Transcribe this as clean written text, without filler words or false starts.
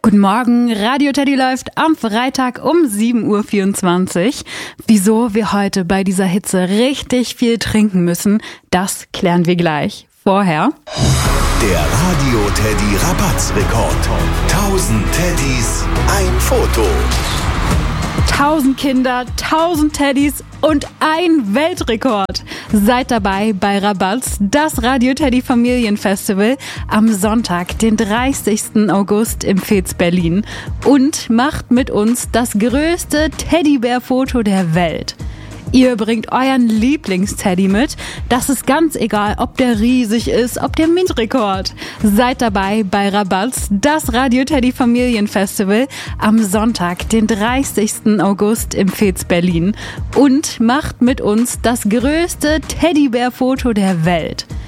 Guten Morgen, Radio Teddy läuft am Freitag um 7.24 Uhr. Wieso wir heute bei dieser Hitze richtig viel trinken müssen, das klären wir gleich. Vorher der Radio Teddy Rabattsrekord. 1000 Teddys, ein Foto. 1000 Kinder, 1000 Teddys und ein Weltrekord. Seid dabei bei Rabatz, das Radio Teddy Familienfestival am Sonntag, den 30. August im Fez Berlin und macht mit uns das größte Teddybär-Foto der Welt. Ihr bringt euren Lieblingsteddy mit. Das ist ganz egal, ob der riesig ist, ob der Mintrekord. Seid dabei bei Rabatz, das Radio Teddy Familienfestival am Sonntag, den 30. August im Fez Berlin und macht mit uns das größte Teddybär-Foto der Welt.